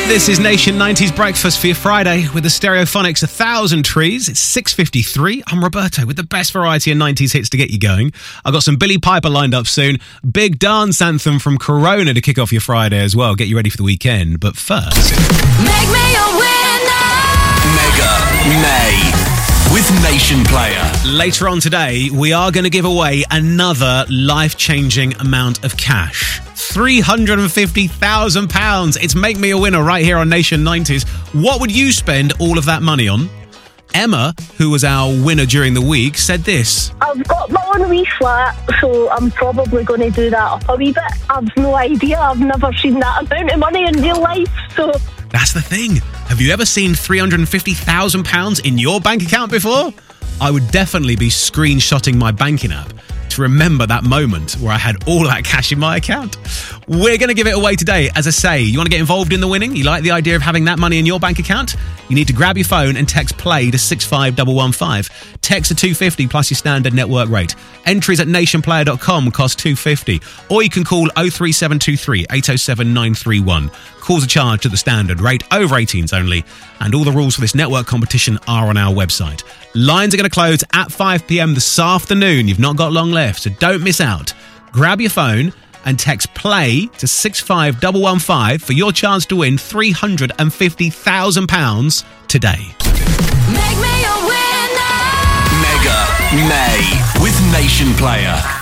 This is Nation 90s Breakfast for your Friday with the Stereophonics 1,000 Trees. It's 6:53. I'm Roberto with the best variety of 90s hits to get you going. I've got some Billy Piper lined up soon. Big dance anthem from Corona to kick off your Friday as well. Get you ready for the weekend. But first... Make me a winner! Mega May with Nation Player. Later on today, we are going to give away another life-changing amount of cash. £350,000. It's Make Me a Winner right here on Nation 90s. What would you spend all of that money on? Emma, who was our winner during the week, said this. I've got my own wee flat, so I'm probably going to do that up a wee bit. I've no idea. I've never seen that amount of money in real life, so... That's the thing. Have you ever seen £350,000 in your bank account before? I would definitely be screenshotting my banking app to remember that moment where I had all that cash in my account. We're going to give it away today. As I say, you want to get involved in the winning? You like the idea of having that money in your bank account? You need to grab your phone and text PLAY to 65115. Text to 250 plus your standard network rate. Entries at nationplayer.com cost $2.50. Or you can call 03723 807 931. Calls are charged at the standard rate, over 18s only. And all the rules for this network competition are on our website. Lines are going to close at 5 p.m. this afternoon. You've not got long left, so don't miss out. Grab your phone and text PLAY to 65115 for your chance to win £350,000 today. Make me a winner! Mega May with Nation Player.